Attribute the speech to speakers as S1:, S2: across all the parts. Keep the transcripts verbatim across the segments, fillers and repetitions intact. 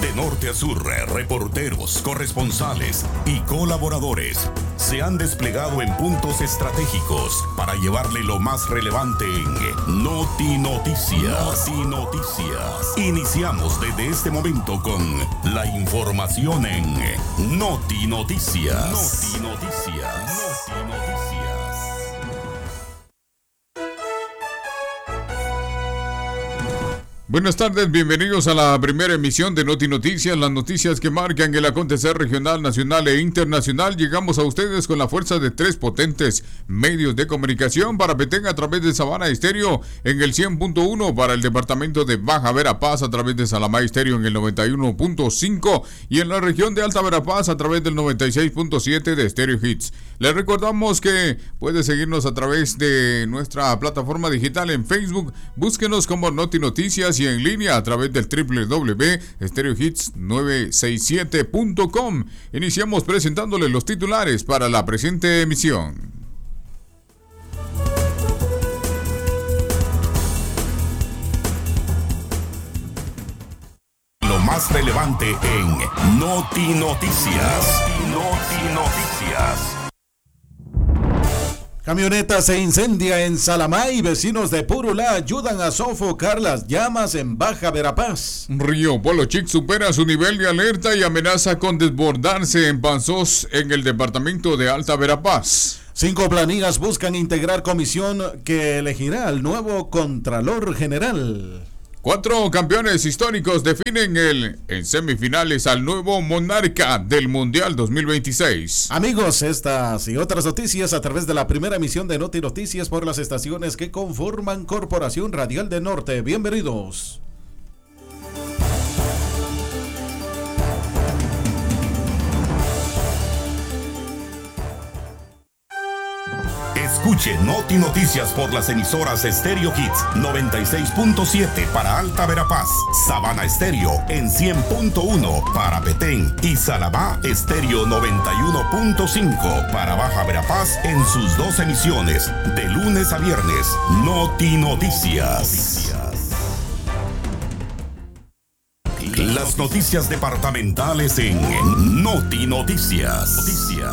S1: De norte a sur, reporteros, corresponsales y colaboradores se han desplegado en puntos estratégicos para llevarle lo más relevante en Noti Noticias. Noti Noticias. Iniciamos desde este momento con la información en Noti Noticias. Noti Noticias. Noti Noticias.
S2: Buenas tardes, bienvenidos a la primera emisión de Noti Noticias, las noticias que marcan el acontecer regional, nacional e internacional. Llegamos a ustedes con la fuerza de tres potentes medios de comunicación para Petén a través de Sabana Estéreo en el cien punto uno, para el departamento de Baja Verapaz a través de Salamá Estéreo en el noventa y uno punto cinco y en la región de Alta Verapaz a través del noventa y seis punto siete de Stereo Hits. Les recordamos que puede seguirnos a través de nuestra plataforma digital en Facebook, búsquenos como Noti Noticias y en línea a través del doble u doble u doble u punto stereo hits nueve sesenta y siete punto com. Iniciamos presentándoles los titulares para la presente emisión.
S1: Lo más relevante en Noti Noticias. Noti Noticias.
S3: Camioneta se incendia en Salamá y vecinos de Purulá ayudan a sofocar las llamas en Baja Verapaz.
S2: Río Polo Chic supera su nivel de alerta y amenaza con desbordarse en Panzós en el departamento de Alta Verapaz.
S3: Cinco planillas buscan integrar comisión que elegirá al nuevo Contralor General.
S2: Cuatro campeones históricos definen el, en semifinales al nuevo monarca del Mundial dos mil veintiséis.
S3: Amigos, estas y otras noticias a través de la primera emisión de Noti Noticias por las estaciones que conforman Corporación Radial del Norte. Bienvenidos.
S1: Escuche Noti Noticias por las emisoras Stereo Hits noventa y seis punto siete para Alta Verapaz, Sabana Estéreo en cien punto uno para Petén y Salamá Estéreo noventa y uno punto cinco para Baja Verapaz en sus dos emisiones de lunes a viernes. Noti Noticias. Las noticias departamentales en Noti Noticias. Noticias.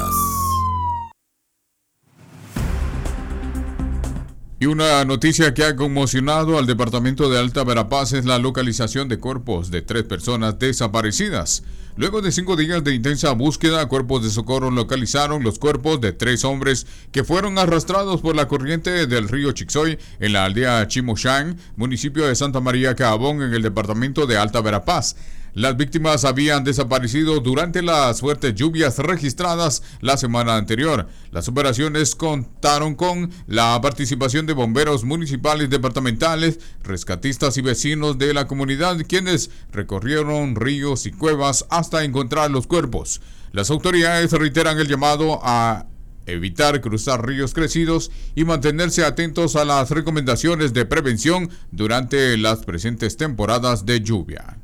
S2: Y una noticia que ha conmocionado al departamento de Alta Verapaz es la localización de cuerpos de tres personas desaparecidas. Luego de cinco días de intensa búsqueda, cuerpos de socorro localizaron los cuerpos de tres hombres que fueron arrastrados por la corriente del río Chixoy en la aldea Chimochán, municipio de Santa María Caabón, en el departamento de Alta Verapaz. Las víctimas habían desaparecido durante las fuertes lluvias registradas la semana anterior. Las operaciones contaron con la participación de bomberos municipales, departamentales, rescatistas y vecinos de la comunidad, quienes recorrieron ríos y cuevas hasta encontrar los cuerpos. Las autoridades reiteran el llamado a evitar cruzar ríos crecidos y mantenerse atentos a las recomendaciones de prevención durante las presentes temporadas de lluvia.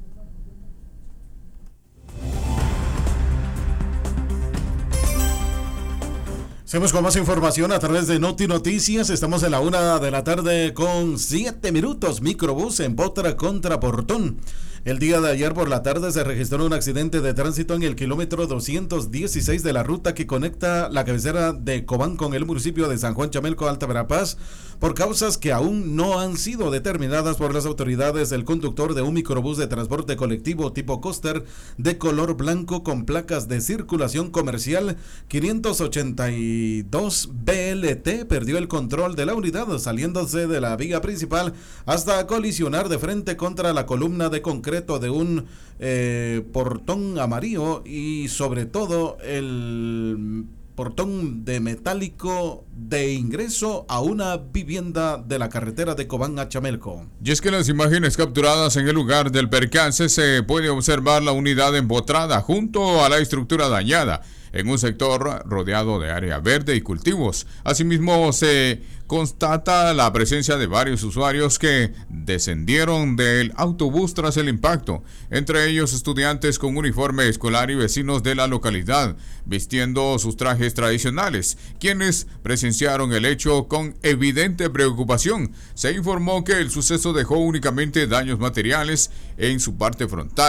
S3: Seguimos con más información a través de Noti Noticias. Estamos en la una de la tarde con siete minutos. Microbús en Potra contra Portón. El día de ayer por la tarde se registró un accidente de tránsito en el kilómetro doscientos dieciséis de la ruta que conecta la cabecera de Cobán con el municipio de San Juan Chamelco, Alta Verapaz, por causas que aún no han sido determinadas por las autoridades. El conductor de un microbús de transporte colectivo tipo Coaster de color blanco con placas de circulación comercial quinientos ochenta y dos B L T perdió el control de la unidad, saliéndose de la vía principal hasta colisionar de frente contra la columna de concreto de un eh, portón amarillo y sobre todo el portón de metálico de ingreso a una vivienda de la carretera de Cobán a Chamelco.
S2: Y es que en las imágenes capturadas en el lugar del percance se puede observar la unidad empotrada junto a la estructura dañada en un sector rodeado de área verde y cultivos. Asimismo, se constata la presencia de varios usuarios que descendieron del autobús tras el impacto, entre ellos estudiantes con uniforme escolar y vecinos de la localidad, vistiendo sus trajes tradicionales, quienes presenciaron el hecho con evidente preocupación. Se informó que el suceso dejó únicamente daños materiales en su parte frontal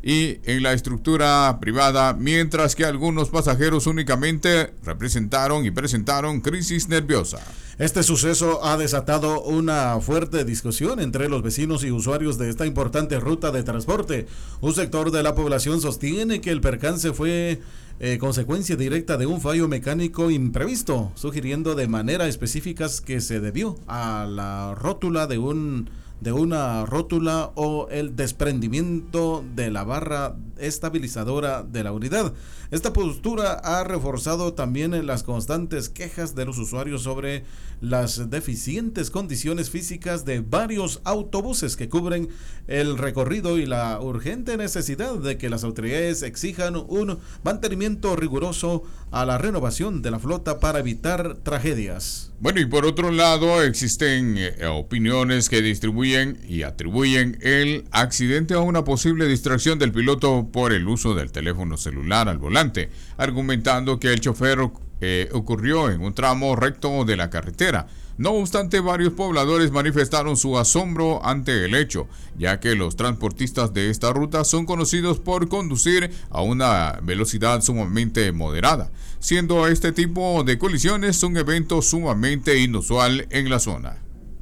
S2: y en la estructura privada, mientras que algunos pasajeros únicamente representaron y presentaron crisis nerviosa.
S3: Este suceso ha desatado una fuerte discusión entre los vecinos y usuarios de esta importante ruta de transporte. Un sector de la población sostiene que el percance fue eh, consecuencia directa de un fallo mecánico imprevisto, sugiriendo de manera específica que se debió a la rótula de un de una rótula o el desprendimiento de la barra estabilizadora de la unidad. Esta postura ha reforzado también las constantes quejas de los usuarios sobre las deficientes condiciones físicas de varios autobuses que cubren el recorrido y la urgente necesidad de que las autoridades exijan un mantenimiento riguroso a la renovación de la flota para evitar tragedias.
S2: Bueno, y por otro lado, existen eh, opiniones que distribuyen y atribuyen el accidente a una posible distracción del piloto por el uso del teléfono celular al volante, argumentando que el chofer eh, ocurrió en un tramo recto de la carretera. No obstante, varios pobladores manifestaron su asombro ante el hecho, ya que los transportistas de esta ruta son conocidos por conducir a una velocidad sumamente moderada, siendo este tipo de colisiones un evento sumamente inusual en la zona.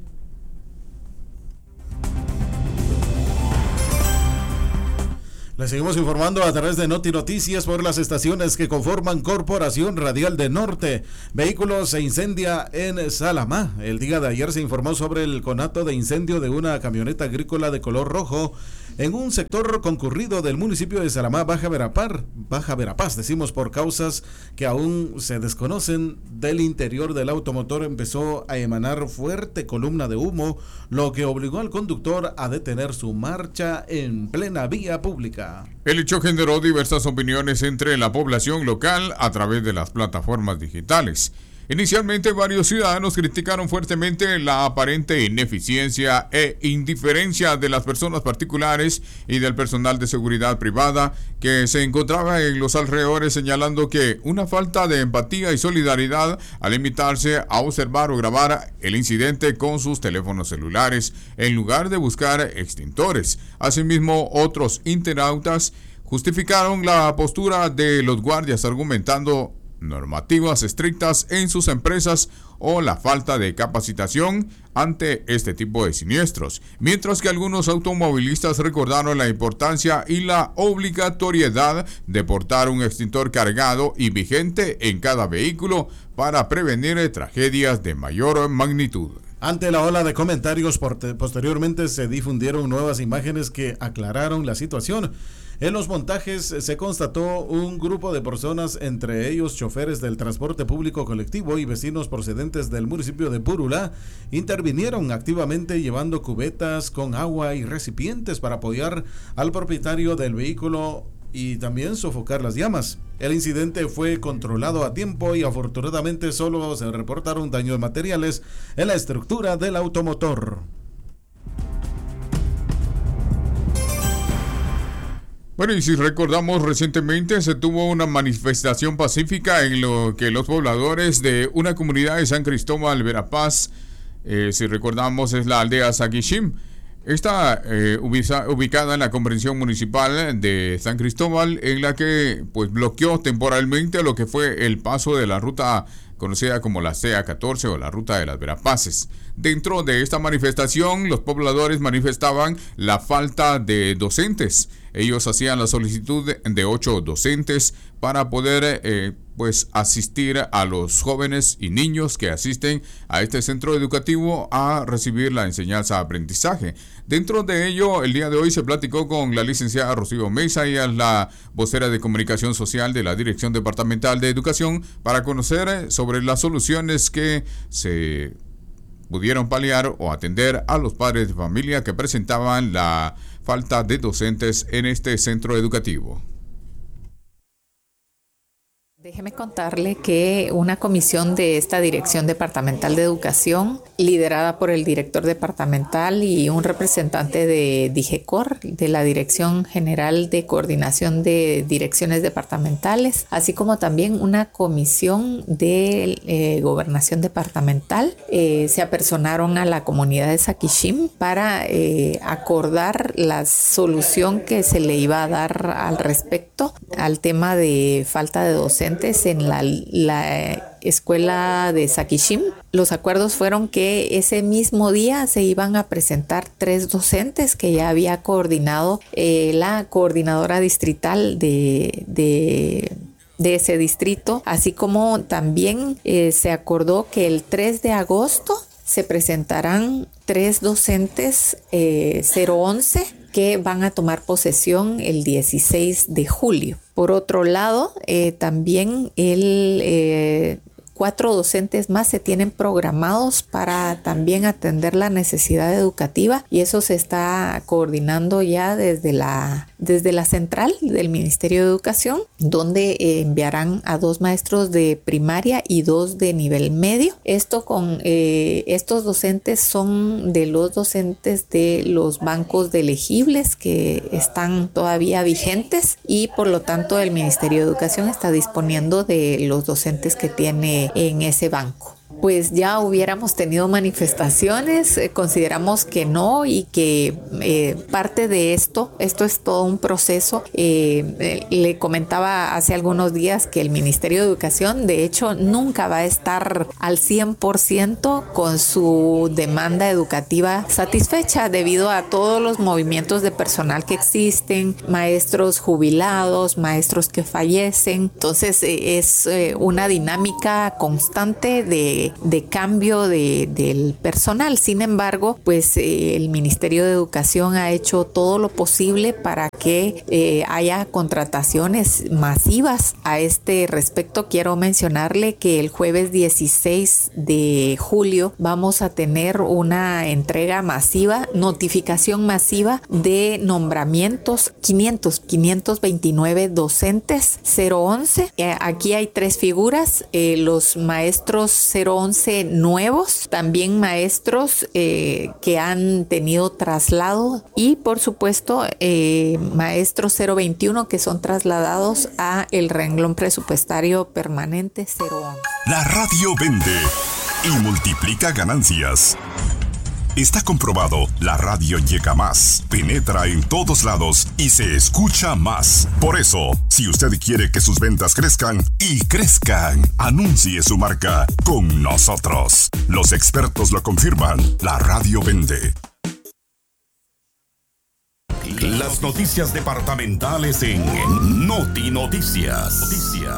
S3: Les seguimos informando a través de Noti Noticias por las estaciones que conforman Corporación Radial de Norte. Vehículo se incendia en Salamá. El día de ayer se informó sobre el conato de incendio de una camioneta agrícola de color rojo en un sector concurrido del municipio de Salamá, Baja Verapaz, Baja Verapaz, decimos por causas que aún se desconocen. Del interior del automotor empezó a emanar fuerte columna de humo, lo que obligó al conductor a detener su marcha en plena vía pública.
S2: El hecho generó diversas opiniones entre la población local a través de las plataformas digitales. Inicialmente, varios ciudadanos criticaron fuertemente la aparente ineficiencia e indiferencia de las personas particulares y del personal de seguridad privada que se encontraba en los alrededores, señalando que una falta de empatía y solidaridad al limitarse a observar o grabar el incidente con sus teléfonos celulares en lugar de buscar extintores. Asimismo, otros internautas justificaron la postura de los guardias argumentando normativas estrictas en sus empresas o la falta de capacitación ante este tipo de siniestros, mientras que algunos automovilistas recordaron la importancia y la obligatoriedad de portar un extintor cargado y vigente en cada vehículo para prevenir tragedias de mayor magnitud.
S3: Ante la ola de comentarios, posteriormente se difundieron nuevas imágenes que aclararon la situación. En los montajes se constató un grupo de personas, entre ellos choferes del transporte público colectivo y vecinos procedentes del municipio de Purulá, intervinieron activamente llevando cubetas con agua y recipientes para apoyar al propietario del vehículo y también sofocar las llamas. El incidente fue controlado a tiempo y afortunadamente solo se reportaron daños materiales en la estructura del automotor.
S2: Bueno, y si recordamos, recientemente se tuvo una manifestación pacífica en lo que los pobladores de una comunidad de San Cristóbal, Verapaz, eh, si recordamos es la aldea Saquishim. Está eh, ubicada en la comprensión municipal de San Cristóbal, en la que pues bloqueó temporalmente lo que fue el paso de la ruta conocida como la C A catorce o la ruta de las Verapaces. Dentro de esta manifestación, los pobladores manifestaban la falta de docentes. Ellos hacían la solicitud de ocho docentes para poder eh, pues asistir a los jóvenes y niños que asisten a este centro educativo a recibir la enseñanza-aprendizaje. Dentro de ello, el día de hoy se platicó con la licenciada Rocío Mesa, y a la vocera de comunicación social de la Dirección Departamental de Educación, para conocer sobre las soluciones que se pudieron paliar o atender a los padres de familia que presentaban la falta de docentes en este centro educativo.
S4: Déjeme contarle que una comisión de esta Dirección Departamental de Educación, liderada por el director departamental y un representante de DIGECOR, de la Dirección General de Coordinación de Direcciones Departamentales, así como también una comisión de eh, Gobernación Departamental, eh, se apersonaron a la comunidad de Saquishim para eh, acordar la solución que se le iba a dar al respecto al tema de falta de docentes en la, la escuela de Saquishim. Los acuerdos fueron que ese mismo día se iban a presentar tres docentes que ya había coordinado eh, la coordinadora distrital de, de de ese distrito, así como también eh, se acordó que el tres de agosto se presentarán tres docentes eh, cero once que van a tomar posesión el dieciséis de julio. Por otro lado, eh, también el... Eh, Cuatro docentes más se tienen programados para también atender la necesidad educativa y eso se está coordinando ya desde la, desde la central del Ministerio de Educación, donde eh, enviarán a dos maestros de primaria y dos de nivel medio. Esto con eh, estos docentes son de los docentes de los bancos de elegibles que están todavía vigentes y por lo tanto el Ministerio de Educación está disponiendo de los docentes que tiene en ese banco. Pues ya hubiéramos tenido manifestaciones, eh, consideramos que no y que eh, parte de esto, esto es todo un proceso. Eh, eh, le comentaba hace algunos días que el Ministerio de Educación de hecho nunca va a estar al cien por ciento con su demanda educativa satisfecha debido a todos los movimientos de personal que existen, maestros jubilados, maestros que fallecen. Entonces eh, es eh, una dinámica constante de de cambio de, del personal. Sin embargo, pues eh, el Ministerio de Educación ha hecho todo lo posible para que eh, haya contrataciones masivas. A este respecto, quiero mencionarle que el jueves dieciséis de julio vamos a tener una entrega masiva, notificación masiva de nombramientos, quinientos, quinientos veintinueve docentes cero once. Eh, aquí hay tres figuras, eh, los maestros cero once nuevos, también maestros eh, que han tenido traslado y por supuesto eh, maestros cero veintiuno que son trasladados a el renglón presupuestario permanente cero once.
S1: La radio vende y multiplica ganancias. Está comprobado, la radio llega más, penetra en todos lados y se escucha más. Por eso, si usted quiere que sus ventas crezcan y crezcan, anuncie su marca con nosotros. Los expertos lo confirman, la radio vende. Las noticias departamentales en Noti Noticias. Noticias.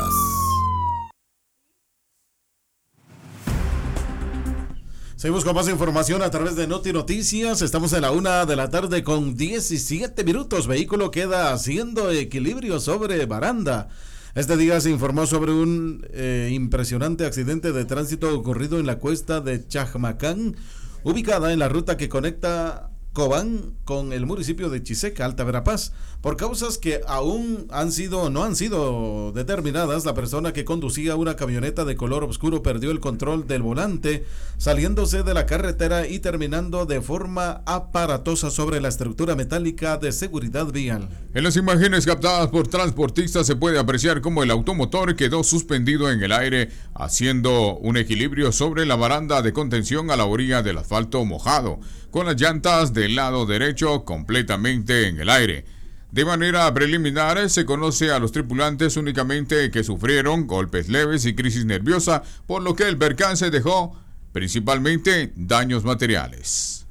S3: Seguimos con más información a través de Noti Noticias. Estamos en la una de la tarde con diecisiete minutos. Vehículo queda haciendo equilibrio sobre baranda. Este día se informó sobre un eh, impresionante accidente de tránsito ocurrido en la cuesta de Chajmacán, ubicada en la ruta que conecta Cobán con el municipio de Chiseca, Alta Verapaz. Por causas que aún han sido, no han sido determinadas, la persona que conducía una camioneta de color oscuro perdió el control del volante, saliéndose de la carretera y terminando de forma aparatosa sobre la estructura metálica de seguridad vial.
S2: En las imágenes captadas por transportistas se puede apreciar cómo el automotor quedó suspendido en el aire, haciendo un equilibrio sobre la baranda de contención a la orilla del asfalto mojado, con las llantas del lado derecho completamente en el aire. De manera preliminar, se conoce a los tripulantes únicamente que sufrieron golpes leves y crisis nerviosa, por lo que el percance dejó principalmente daños materiales.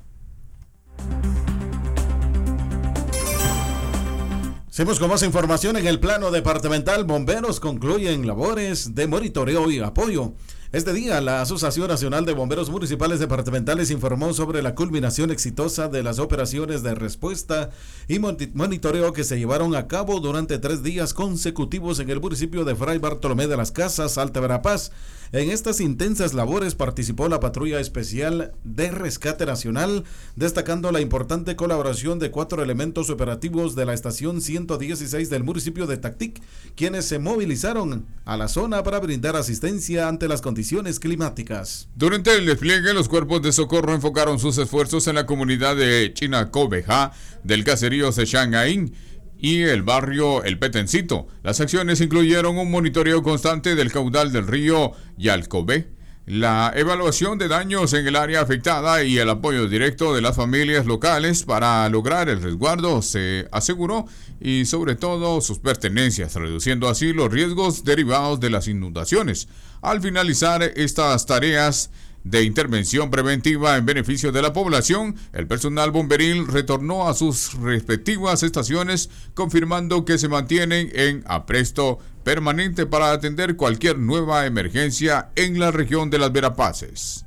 S3: Seguimos con más información. En el plano departamental, bomberos concluyen labores de monitoreo y apoyo. Este día, la Asociación Nacional de Bomberos Municipales Departamentales informó sobre la culminación exitosa de las operaciones de respuesta y monitoreo que se llevaron a cabo durante tres días consecutivos en el municipio de Fray Bartolomé de las Casas, Alta Verapaz. En estas intensas labores participó la Patrulla Especial de Rescate Nacional, destacando la importante colaboración de cuatro elementos operativos de la estación ciento dieciséis del municipio de Tactic, quienes se movilizaron a la zona para brindar asistencia ante las condiciones climáticas.
S2: Durante el despliegue, los cuerpos de socorro enfocaron sus esfuerzos en la comunidad de Chinacobeja, del caserío Sechangaín y el barrio El Petencito. Las acciones incluyeron un monitoreo constante del caudal del río Yalcobé, la evaluación de daños en el área afectada y el apoyo directo de las familias locales para lograr el resguardo, se aseguró, y sobre todo sus pertenencias, reduciendo así los riesgos derivados de las inundaciones. Al finalizar estas tareas de intervención preventiva en beneficio de la población, el personal bomberil retornó a sus respectivas estaciones, confirmando que se mantienen en apresto permanente para atender cualquier nueva emergencia en la región de las Verapaces.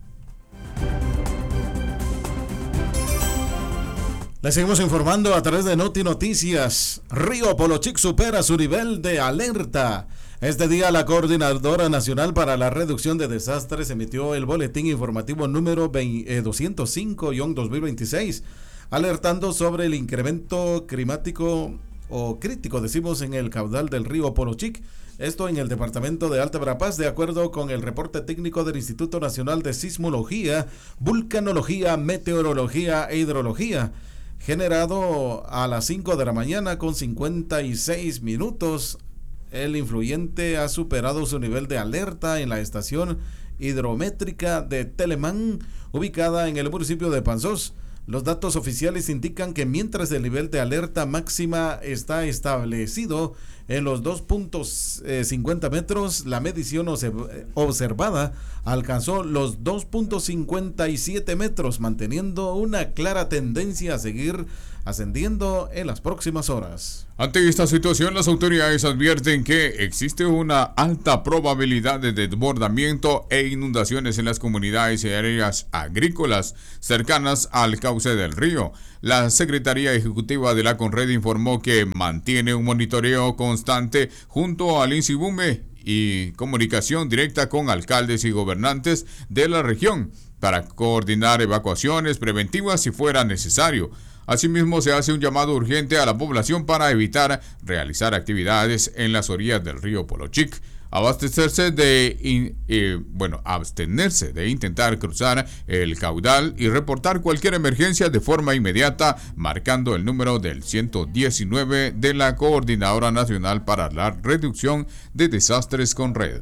S3: Les seguimos informando a través de Noti Noticias. Río Polochic supera su nivel de alerta. Este día la Coordinadora Nacional para la Reducción de Desastres emitió el boletín informativo número doscientos cinco guión dos mil veintiséis, alertando sobre el incremento climático o crítico, decimos, en el caudal del río Polochic. Esto en el departamento de Alta Verapaz, de acuerdo con el reporte técnico del Instituto Nacional de Sismología, Vulcanología, Meteorología e Hidrología, generado a las cinco de la mañana con cincuenta y seis minutos. El influyente ha superado su nivel de alerta en la estación hidrométrica de Telemán, ubicada en el municipio de Panzós. Los datos oficiales indican que mientras el nivel de alerta máxima está establecido en los dos punto cincuenta metros, la medición observada alcanzó los dos punto cincuenta y siete metros, manteniendo una clara tendencia a seguir ascendiendo en las próximas horas.
S2: Ante esta situación, las autoridades advierten que existe una alta probabilidad de desbordamiento e inundaciones en las comunidades y áreas agrícolas cercanas al cauce del río. La Secretaría Ejecutiva de la Conred informó que mantiene un monitoreo constante junto al INSIBUME y comunicación directa con alcaldes y gobernantes de la región para coordinar evacuaciones preventivas si fuera necesario. Asimismo, se hace un llamado urgente a la población para evitar realizar actividades en las orillas del río Polochic, abastecerse de, eh, bueno, abstenerse de intentar cruzar el caudal y reportar cualquier emergencia de forma inmediata, marcando el número del ciento diecinueve de la Coordinadora Nacional para la Reducción de Desastres Conred.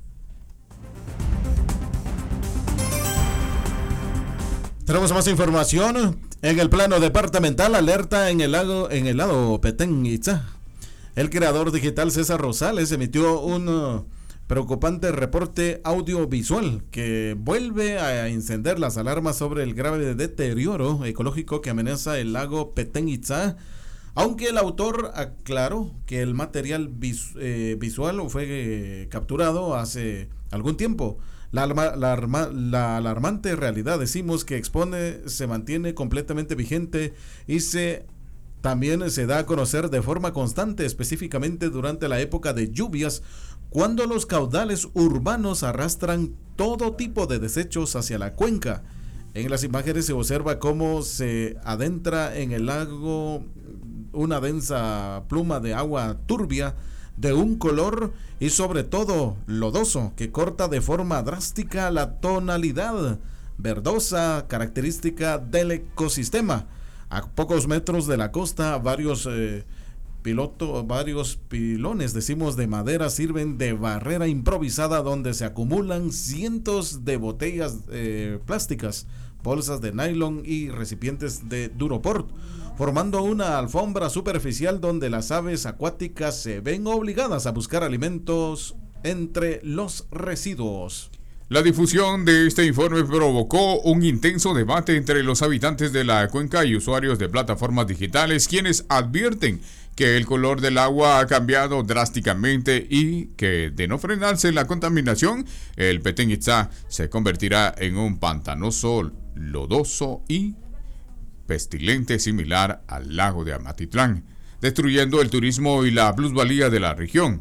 S3: Tenemos más información. En el plano departamental, alerta en el lago, en el lado Petén Itzá. El creador digital César Rosales emitió un uh, preocupante reporte audiovisual que vuelve a encender las alarmas sobre el grave deterioro ecológico que amenaza el lago Petén Itzá, aunque el autor aclaró que el material vis, eh, visual fue eh, capturado hace algún tiempo. La, alarma, la, arma, la alarmante realidad, decimos, que expone se mantiene completamente vigente y se también se da a conocer de forma constante, específicamente durante la época de lluvias, cuando los caudales urbanos arrastran todo tipo de desechos hacia la cuenca. En las imágenes se observa cómo se adentra en el lago una densa pluma de agua turbia de un color y sobre todo lodoso que corta de forma drástica la tonalidad verdosa característica del ecosistema. A pocos metros de la costa, varios eh, piloto, varios pilones, decimos, de madera sirven de barrera improvisada donde se acumulan cientos de botellas eh, plásticas, bolsas de nylon y recipientes de Duroport, formando una alfombra superficial donde las aves acuáticas se ven obligadas a buscar alimentos entre los residuos.
S2: La difusión de este informe provocó un intenso debate entre los habitantes de la cuenca y usuarios de plataformas digitales, quienes advierten que el color del agua ha cambiado drásticamente y que, de no frenarse la contaminación, el Petén Itzá se convertirá en un pantanoso, lodoso y pestilente similar al lago de Amatitlán, destruyendo el turismo y la plusvalía de la región.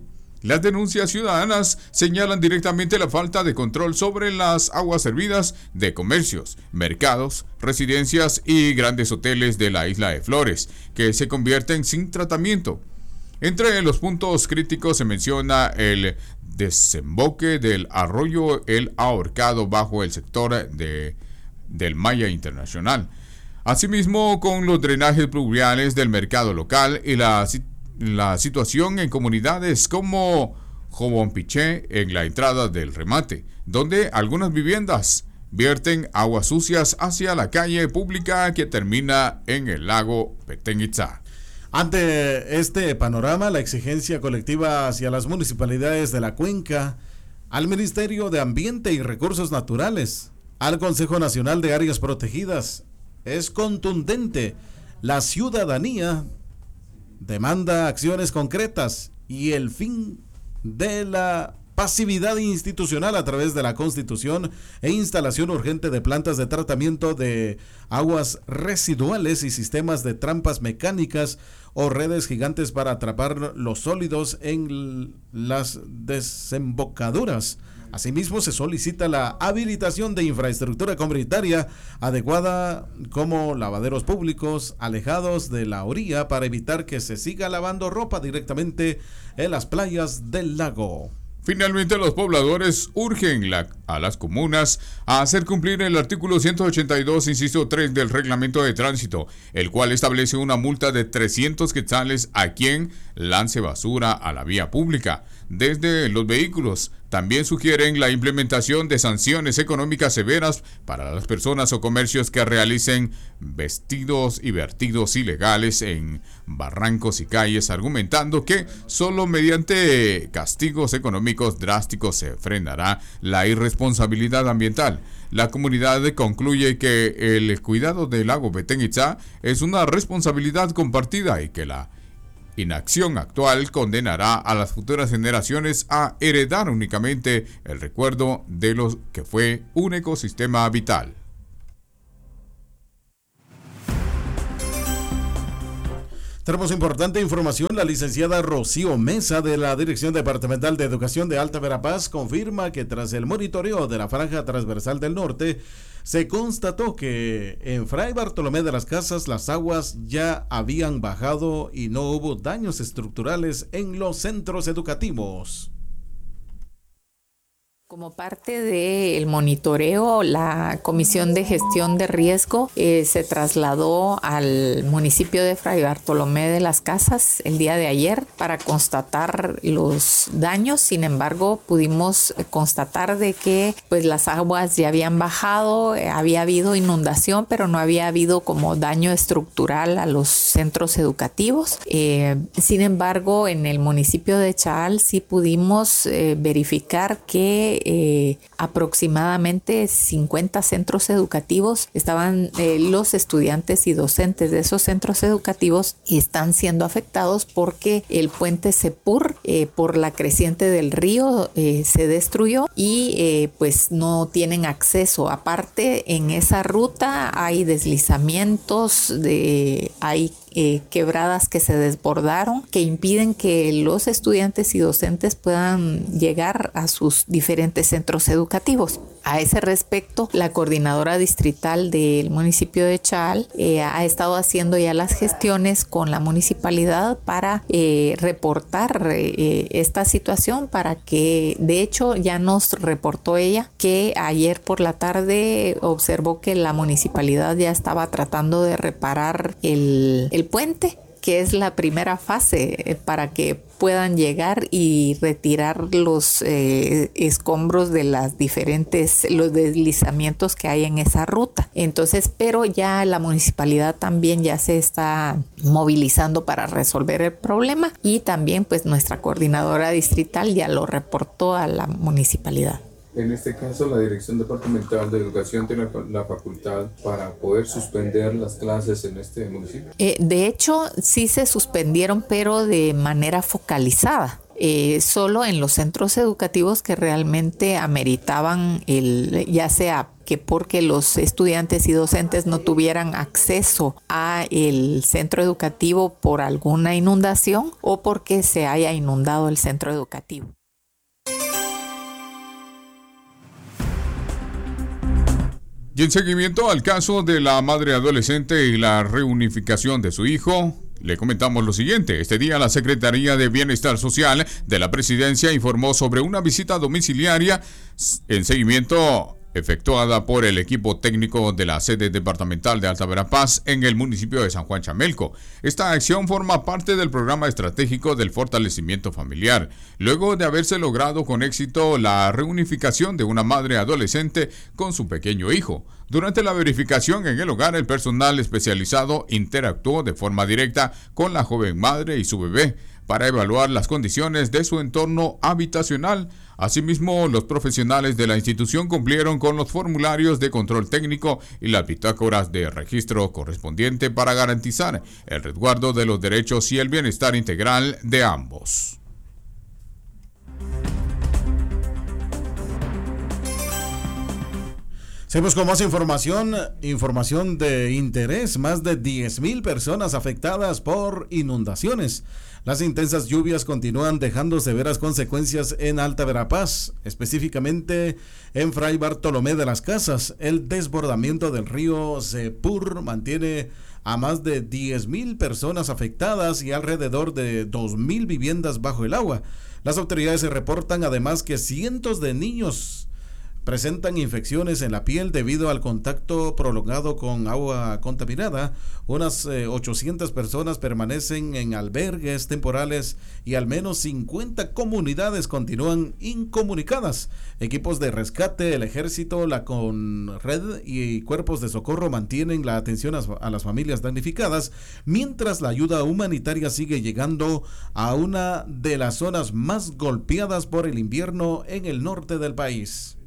S2: Las denuncias ciudadanas señalan directamente la falta de control sobre las aguas servidas de comercios, mercados, residencias y grandes hoteles de la isla de Flores, que se convierten sin tratamiento. Entre los puntos críticos se menciona el desemboque del arroyo El Ahorcado bajo el sector de, del Maya Internacional. Asimismo, con los drenajes pluviales del mercado local y la, la situación en comunidades como Jobonpiché en la entrada del remate, donde algunas viviendas vierten aguas sucias hacia la calle pública que termina en el lago Petén Itzá.
S3: Ante este panorama, la exigencia colectiva hacia las municipalidades de la cuenca, al Ministerio de Ambiente y Recursos Naturales, al Consejo Nacional de Áreas Protegidas, es contundente. La ciudadanía demanda acciones concretas y el fin de la pasividad institucional a través de la Constitución e instalación urgente de plantas de tratamiento de aguas residuales y sistemas de trampas mecánicas o redes gigantes para atrapar los sólidos en las desembocaduras. Asimismo, se solicita la habilitación de infraestructura comunitaria adecuada como lavaderos públicos alejados de la orilla para evitar que se siga lavando ropa directamente en las playas del lago.
S2: Finalmente, los pobladores urgen la, a las comunas a hacer cumplir el artículo ciento ochenta y dos, inciso tres del Reglamento de Tránsito, el cual establece una multa de trescientos quetzales a quien lance basura a la vía pública desde los vehículos. También sugieren la implementación de sanciones económicas severas para las personas o comercios que realicen vestidos y vertidos ilegales en barrancos y calles, argumentando que solo mediante castigos económicos drásticos se frenará la irresponsabilidad ambiental. La comunidad concluye que el cuidado del lago Petén Itzá es una responsabilidad compartida y que la inacción actual condenará a las futuras generaciones a heredar únicamente el recuerdo de lo que fue un ecosistema vital.
S3: Tenemos importante información. La licenciada Rocío Mesa de la Dirección Departamental de Educación de Alta Verapaz confirma que tras el monitoreo de la franja transversal del norte, se constató que en Fray Bartolomé de las Casas las aguas ya habían bajado y no hubo daños estructurales en los centros educativos.
S4: Como parte del monitoreo, la Comisión de Gestión de Riesgo eh, se trasladó al municipio de Fray Bartolomé de las Casas el día de ayer para constatar los daños. Sin embargo, pudimos constatar de que pues las aguas ya habían bajado, eh, había habido inundación, pero no había habido como daño estructural a los centros educativos. Eh, sin embargo, en el municipio de Chaal sí pudimos eh, verificar que Eh, aproximadamente cincuenta centros educativos estaban, eh, los estudiantes y docentes de esos centros educativos están siendo afectados porque el puente Sepur eh, por la creciente del río eh, se destruyó y eh, pues no tienen acceso. Aparte, en esa ruta hay deslizamientos, de, hay Eh, quebradas que se desbordaron, que impiden que los estudiantes y docentes puedan llegar a sus diferentes centros educativos. A ese respecto, la coordinadora distrital del municipio de Chaal eh, ha estado haciendo ya las gestiones con la municipalidad para eh, reportar eh, esta situación, para que, de hecho, ya nos reportó ella que ayer por la tarde observó que la municipalidad ya estaba tratando de reparar el, el puente, que es la primera fase eh, para que puedan llegar y retirar los eh, escombros de las diferentes, los deslizamientos que hay en esa ruta. Entonces, pero ya la municipalidad también ya se está movilizando para resolver el problema y también pues nuestra coordinadora distrital ya lo reportó a la municipalidad.
S5: En este caso, la Dirección Departamental de Educación tiene la facultad para poder suspender las clases en este municipio.
S4: Eh, de hecho, sí se suspendieron, pero de manera focalizada. eh, solo en los centros educativos que realmente ameritaban el, ya sea que porque los estudiantes y docentes no tuvieran acceso a el centro educativo por alguna inundación o porque se haya inundado el centro educativo.
S2: Y en seguimiento al caso de la madre adolescente y la reunificación de su hijo, le comentamos lo siguiente. Este día la Secretaría de Bienestar Social de la Presidencia informó sobre una visita domiciliaria en seguimiento efectuada por el equipo técnico de la sede departamental de Alta Verapaz en el municipio de San Juan Chamelco. Esta acción forma parte del programa estratégico del fortalecimiento familiar, luego de haberse logrado con éxito la reunificación de una madre adolescente con su pequeño hijo. Durante la verificación en el hogar, el personal especializado interactuó de forma directa con la joven madre y su bebé para evaluar las condiciones de su entorno habitacional. Asimismo, los profesionales de la institución cumplieron con los formularios de control técnico y las bitácoras de registro correspondiente para garantizar el resguardo de los derechos y el bienestar integral de ambos.
S3: Seguimos con más información, información de interés. Más de diez mil personas afectadas por inundaciones. Las intensas lluvias continúan dejando severas consecuencias en Alta Verapaz, específicamente en Fray Bartolomé de las Casas. El desbordamiento del río Sepur mantiene a más de diez mil personas afectadas y alrededor de dos mil viviendas bajo el agua. Las autoridades se reportan además que cientos de niños presentan infecciones en la piel debido al contacto prolongado con agua contaminada. Unas eh, ochocientas personas permanecen en albergues temporales y al menos cincuenta comunidades continúan incomunicadas. Equipos de rescate, el ejército, la Conred y cuerpos de socorro mantienen la atención a, a las familias damnificadas, mientras la ayuda humanitaria sigue llegando a una de las zonas más golpeadas por el invierno en el norte del país.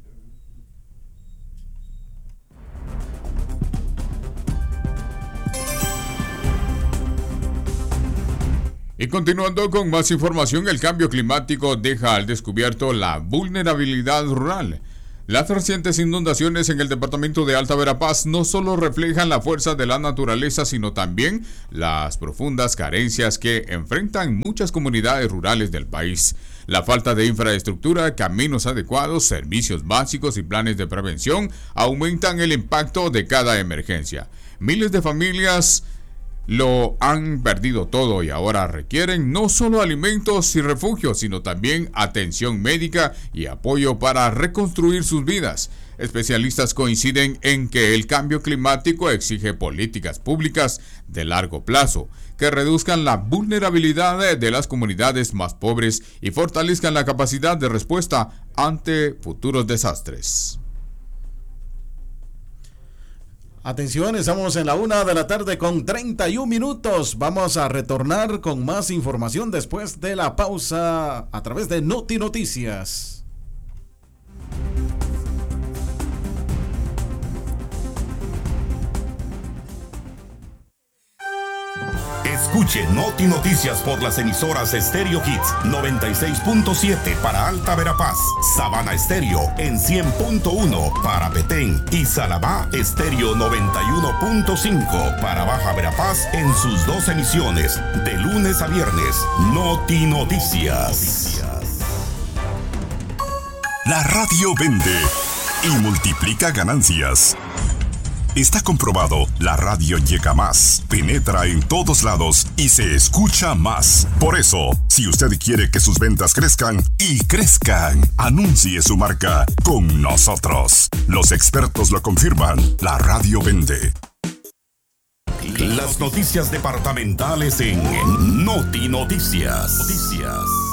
S2: Y continuando con más información, el cambio climático deja al descubierto la vulnerabilidad rural. Las recientes inundaciones en el departamento de Alta Verapaz no solo reflejan la fuerza de la naturaleza, sino también las profundas carencias que enfrentan muchas comunidades rurales del país. La falta de infraestructura, caminos adecuados, servicios básicos y planes de prevención aumentan el impacto de cada emergencia. Miles de familias lo han perdido todo y ahora requieren no solo alimentos y refugios, sino también atención médica y apoyo para reconstruir sus vidas. Especialistas coinciden en que el cambio climático exige políticas públicas de largo plazo que reduzcan la vulnerabilidad de las comunidades más pobres y fortalezcan la capacidad de respuesta ante futuros desastres.
S3: Atención, estamos en la una de la tarde con treinta y un minutos. Vamos a retornar con más información después de la pausa a través de Noti Noticias.
S1: Escuche Noti Noticias por las emisoras Stereo Hits noventa y seis punto siete para Alta Verapaz, Sabana Estéreo en cien punto uno para Petén y Salabá Estéreo noventa y uno punto cinco para Baja Verapaz en sus dos emisiones de lunes a viernes. Noti Noticias.
S6: La radio vende y multiplica ganancias. Está comprobado, la radio llega más, penetra en todos lados y se escucha más. Por eso, si usted quiere que sus ventas crezcan y crezcan, anuncie su marca con nosotros. Los expertos lo confirman, la radio vende.
S1: Las noticias departamentales en Noti Noticias. Noticias.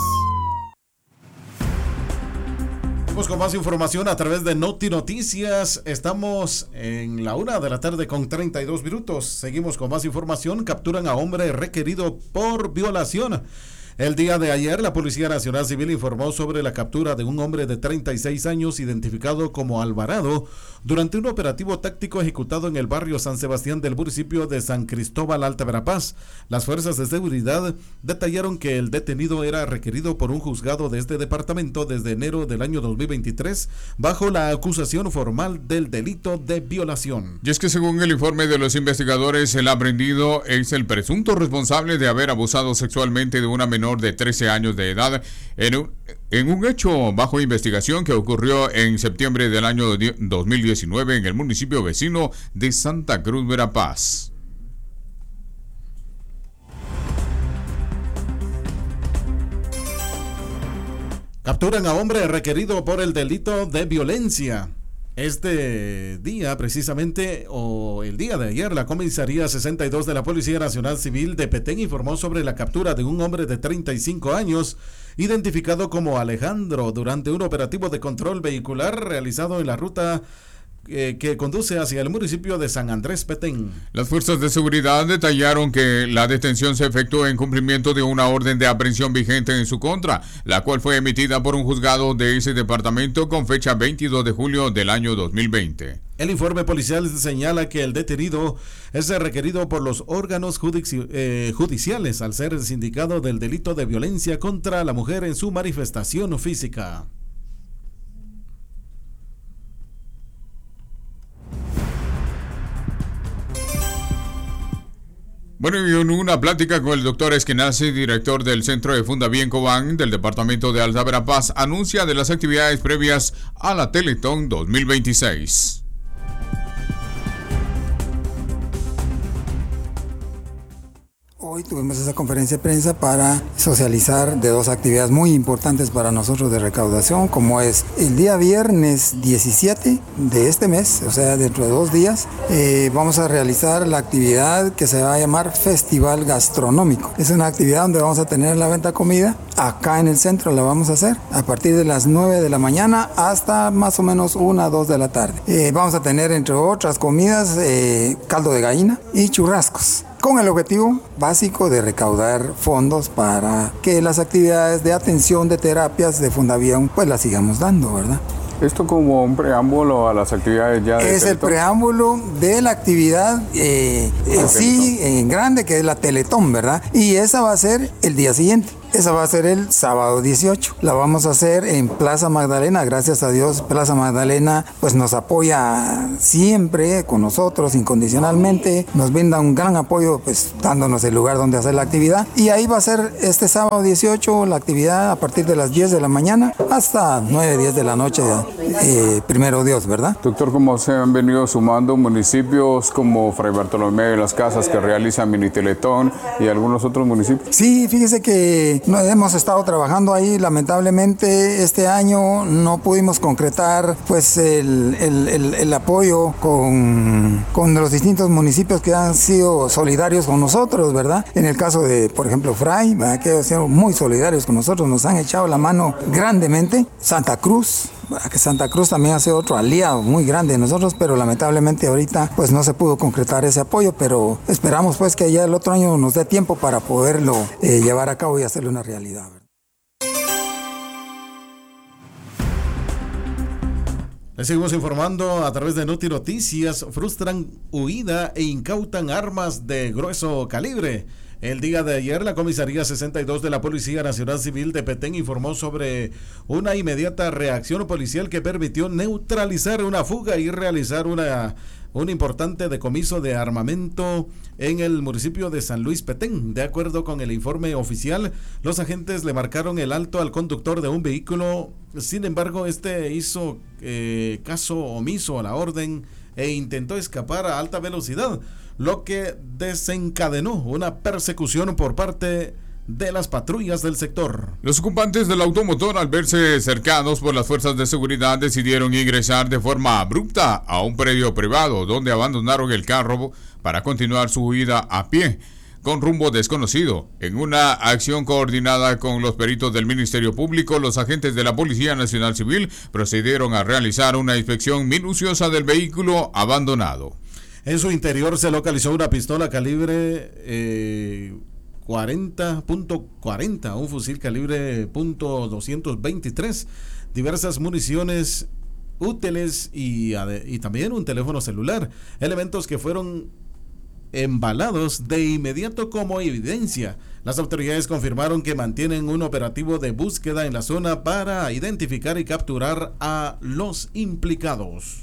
S3: Con más información a través de Noti Noticias. Estamos en la una de la tarde con treinta y dos minutos. Seguimos con más información. Capturan a hombre requerido por violación. El día de ayer, la Policía Nacional Civil informó sobre la captura de un hombre de treinta y seis años identificado como Alvarado durante un operativo táctico ejecutado en el barrio San Sebastián del municipio de San Cristóbal, Alta Verapaz. Las fuerzas de seguridad detallaron que el detenido era requerido por un juzgado de este departamento desde enero del año dos mil veintitrés bajo la acusación formal del delito de violación.
S2: Y es que según el informe de los investigadores, el aprendido es el presunto responsable de haber abusado sexualmente de una menor de trece años de edad en un, en un hecho bajo investigación que ocurrió en septiembre del año dos mil diecinueve en el municipio vecino de Santa Cruz, Verapaz.
S3: Capturan a hombre requerido por el delito de violencia. Este día, precisamente, o el día de ayer, la Comisaría sesenta y dos de la Policía Nacional Civil de Petén informó sobre la captura de un hombre de treinta y cinco años, identificado como Alejandro, durante un operativo de control vehicular realizado en la ruta Eh, que conduce hacia el municipio de San Andrés Petén.
S2: Las fuerzas de seguridad detallaron que la detención se efectuó en cumplimiento de una orden de aprehensión vigente en su contra, la cual fue emitida por un juzgado de ese departamento con fecha veintidós de julio del año dos mil veinte.
S3: El informe policial señala que el detenido es requerido por los órganos judici- eh, judiciales al ser sindicado del delito de violencia contra la mujer en su manifestación física.
S2: Bueno, y en una plática con el doctor Eskenazi, director del Centro de Fundavien Cobán del Departamento de Alta Verapaz, anuncia de las actividades previas a la Teletón dos mil veintiséis.
S7: Hoy tuvimos esa conferencia de prensa para socializar de dos actividades muy importantes para nosotros de recaudación, como es el día viernes diecisiete de este mes, o sea, dentro de dos días, eh, vamos a realizar la actividad que se va a llamar Festival Gastronómico. Es una actividad donde vamos a tener la venta de comida, acá en el centro la vamos a hacer, a partir de las nueve de la mañana hasta más o menos una o dos de la tarde. Eh, vamos a tener, entre otras comidas, eh, caldo de gallina y churrascos, con el objetivo básico de recaudar fondos para que las actividades de atención de terapias de Fundavien pues las sigamos dando, ¿verdad?
S5: Esto como un preámbulo a las actividades ya de
S7: Es el
S5: Teletón.
S7: preámbulo de la actividad eh, en sí, en grande, que es la Teletón, ¿verdad? Y esa va a ser el día siguiente. Esa va a ser el sábado dieciocho. La vamos a hacer en Plaza Magdalena. Gracias a Dios, Plaza Magdalena pues nos apoya siempre con nosotros incondicionalmente. Nos brinda un gran apoyo pues dándonos el lugar donde hacer la actividad. Y ahí va a ser este sábado dieciocho la actividad a partir de las diez de la mañana hasta nueve, diez de la noche. Eh, primero Dios, ¿verdad?
S5: Doctor, ¿cómo se han venido sumando municipios como Fray Bartolomé de las Casas que realizan mini Teletón y algunos otros municipios?
S7: Sí, fíjese que no, hemos estado trabajando ahí. Lamentablemente este año no pudimos concretar pues el, el, el, el apoyo con, con los distintos municipios que han sido solidarios con nosotros, ¿verdad? En el caso de, por ejemplo, Fray, ¿verdad?, que han sido muy solidarios con nosotros, nos han echado la mano grandemente. Santa Cruz, que Santa Cruz también ha sido otro aliado muy grande de nosotros, pero lamentablemente ahorita pues no se pudo concretar ese apoyo, pero esperamos pues que ya el otro año nos dé tiempo para poderlo eh, llevar a cabo y hacerlo una realidad.
S3: Les seguimos informando a través de Noti Noticias. Frustran huida e incautan armas de grueso calibre. El día de ayer, la Comisaría sesenta y dos de la Policía Nacional Civil de Petén informó sobre una inmediata reacción policial que permitió neutralizar una fuga y realizar una, un importante decomiso de armamento en el municipio de San Luis Petén. De acuerdo con el informe oficial, los agentes le marcaron el alto al conductor de un vehículo. Sin embargo, este hizo eh, caso omiso a la orden e intentó escapar a alta velocidad, lo que desencadenó una persecución por parte de las patrullas del sector.
S2: Los ocupantes del automotor, al verse cercados por las fuerzas de seguridad, decidieron ingresar de forma abrupta a un predio privado, donde abandonaron el carro para continuar su huida a pie, con rumbo desconocido. En una acción coordinada con los peritos del Ministerio Público, los agentes de la Policía Nacional Civil procedieron a realizar una inspección minuciosa del vehículo abandonado.
S3: En su interior se localizó una pistola calibre eh, cuarenta punto cuarenta, un fusil calibre punto doscientos veintitrés, diversas municiones útiles y, y también un teléfono celular, elementos que fueron embalados de inmediato como evidencia. Las autoridades confirmaron que mantienen un operativo de búsqueda en la zona para identificar y capturar a los implicados.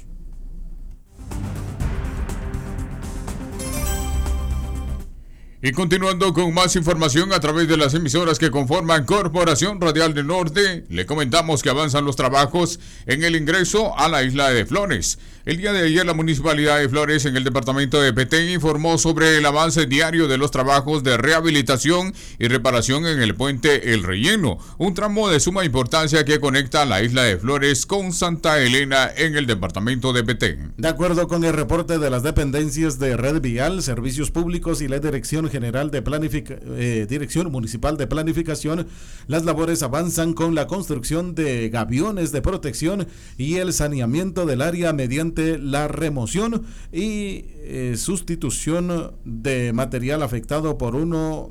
S2: Y continuando con más información a través de las emisoras que conforman Corporación Radial del Norte, le comentamos que avanzan los trabajos en el ingreso a la isla de Flores. El día de ayer la Municipalidad de Flores en el departamento de Petén informó sobre el avance diario de los trabajos de rehabilitación y reparación en el puente El Relleno, un tramo de suma importancia que conecta la isla de Flores con Santa Elena en el departamento de Petén.
S3: De acuerdo con el reporte de las dependencias de Red Vial, Servicios Públicos y la Dirección General de Planific- eh, Dirección Municipal de Planificación, las labores avanzan con la construcción de gaviones de protección y el saneamiento del área mediante la remoción y eh, sustitución de material afectado por uno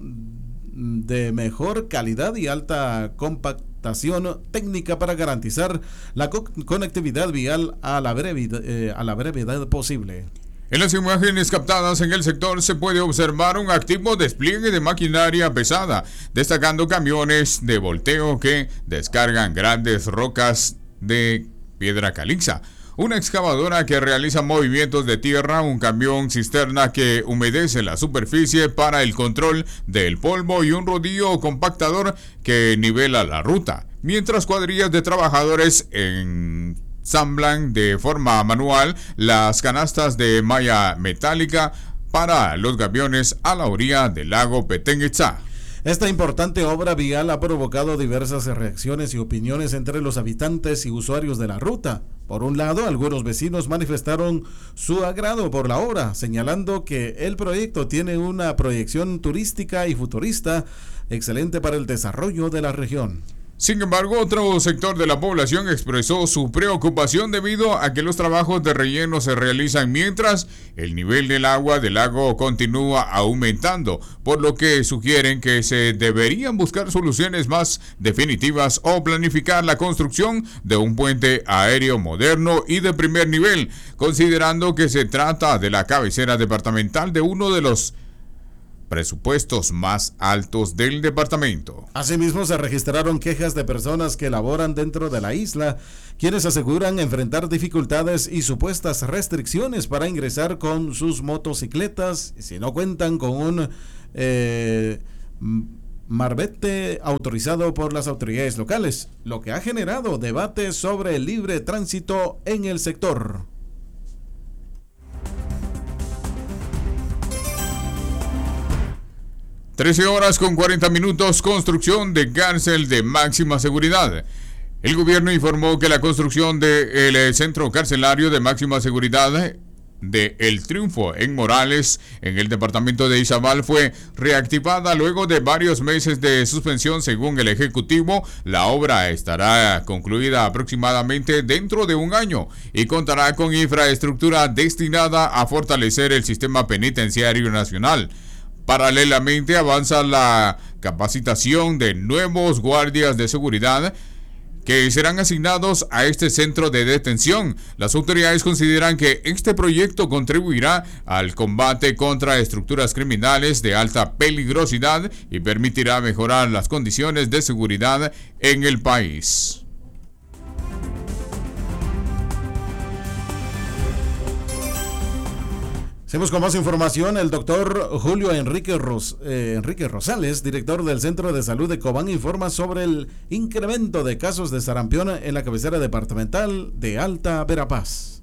S3: de mejor calidad y alta compactación técnica para garantizar la co- conectividad vial a la brevedad, eh, a la brevedad posible.
S2: En las imágenes captadas en el sector se puede observar un activo despliegue de maquinaria pesada, destacando camiones de volteo que descargan grandes rocas de piedra caliza, una excavadora que realiza movimientos de tierra, un camión cisterna que humedece la superficie para el control del polvo y un rodillo compactador que nivela la ruta, mientras cuadrillas de trabajadores ensamblan de forma manual las canastas de malla metálica para los gaviones a la orilla del lago Petén-Itzá.
S3: Esta importante obra vial ha provocado diversas reacciones y opiniones entre los habitantes y usuarios de la ruta. Por un lado, algunos vecinos manifestaron su agrado por la obra, señalando que el proyecto tiene una proyección turística y futurista excelente para el desarrollo de la región.
S2: Sin embargo, otro sector de la población expresó su preocupación debido a que los trabajos de relleno se realizan mientras el nivel del agua del lago continúa aumentando, por lo que sugieren que se deberían buscar soluciones más definitivas o planificar la construcción de un puente aéreo moderno y de primer nivel, considerando que se trata de la cabecera departamental de uno de los presupuestos más altos del departamento.
S3: Asimismo, se registraron quejas de personas que laboran dentro de la isla, quienes aseguran enfrentar dificultades y supuestas restricciones para ingresar con sus motocicletas si no cuentan con un eh, marbete autorizado por las autoridades locales, lo que ha generado debate sobre el libre tránsito en el sector.
S2: trece horas con cuarenta minutos, construcción de cárcel de máxima seguridad. El gobierno informó que la construcción del centro carcelario de máxima seguridad de El Triunfo en Morales, en el departamento de Izabal, fue reactivada luego de varios meses de suspensión. Según el Ejecutivo, la obra estará concluida aproximadamente dentro de un año y contará con infraestructura destinada a fortalecer el sistema penitenciario nacional. Paralelamente avanza la capacitación de nuevos guardias de seguridad que serán asignados a este centro de detención. Las autoridades consideran que este proyecto contribuirá al combate contra estructuras criminales de alta peligrosidad y permitirá mejorar las condiciones de seguridad en el país.
S3: Seguimos con más información. El doctor Julio Enrique, Ros, eh, Enrique Rosales, director del Centro de Salud de Cobán, informa sobre el incremento de casos de sarampión en la cabecera departamental de Alta Verapaz.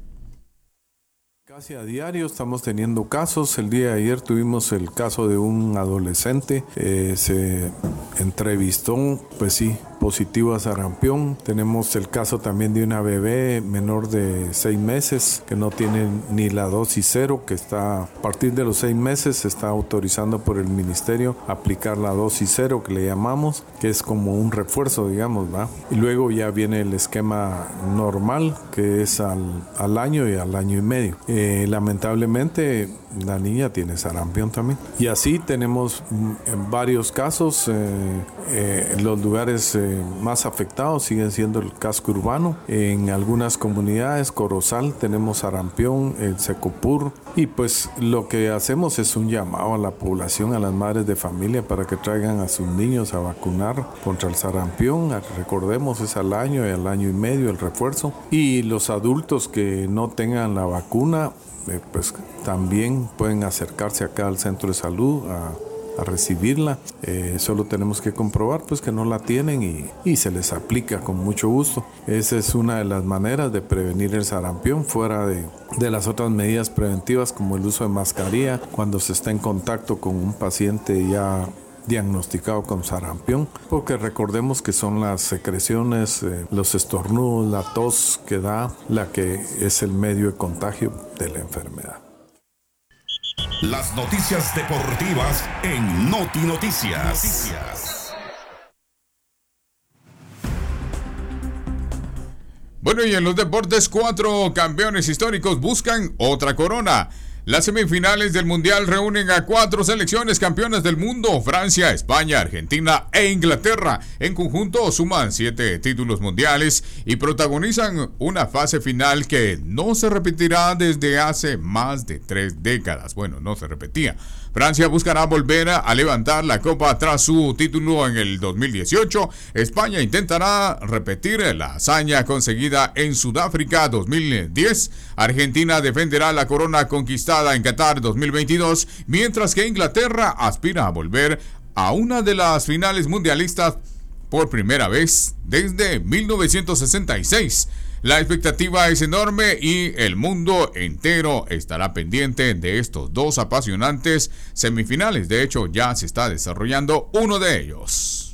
S8: Casi a diario estamos teniendo casos. El día de ayer tuvimos el caso de un adolescente. Eh, se entrevistó, pues sí, positivo a sarampión. Tenemos el caso también de una bebé menor de seis meses que no tiene ni la dosis cero, que está a partir de los seis meses se está autorizando por el ministerio aplicar la dosis cero, que le llamamos, que es como un refuerzo, digamos, ¿va? Y luego ya viene el esquema normal, que es al, al año y al año y medio. Eh, lamentablemente la niña tiene sarampión también. Y así tenemos en varios casos. Eh, eh, los lugares eh, más afectados siguen siendo el casco urbano. En algunas comunidades, Corozal, tenemos sarampión, el Secopur. Y pues lo que hacemos es un llamado a la población, a las madres de familia, para que traigan a sus niños a vacunar contra el sarampión. Recordemos, es al año y al año y medio el refuerzo. Y los adultos que no tengan la vacuna, eh, pues también pueden acercarse acá al centro de salud a, a recibirla. Eh, solo tenemos que comprobar pues que no la tienen y, y se les aplica con mucho gusto. Esa es una de las maneras de prevenir el sarampión, fuera de, de las otras medidas preventivas como el uso de mascarilla cuando se está en contacto con un paciente ya diagnosticado con sarampión, porque recordemos que son las secreciones, eh, los estornudos, la tos que da, la que es el medio de contagio de la enfermedad.
S1: Las noticias deportivas en Noti Noticias. Noticias.
S2: Bueno, y en los deportes, cuatro campeones históricos buscan otra corona. Las semifinales del Mundial reúnen a cuatro selecciones campeonas del mundo: Francia, España, Argentina e Inglaterra. En conjunto suman siete títulos mundiales y protagonizan una fase final que no se repetirá desde hace más de tres décadas. Bueno, no se repetía. Francia buscará volver a levantar la copa tras su título en el dos mil dieciocho. España intentará repetir la hazaña conseguida en Sudáfrica dos mil diez. Argentina defenderá la corona conquistada en Qatar dos mil veintidós, mientras que Inglaterra aspira a volver a una de las finales mundialistas por primera vez desde mil novecientos sesenta y seis. La expectativa es enorme y el mundo entero estará pendiente de estos dos apasionantes semifinales. De hecho, ya se está desarrollando uno de ellos.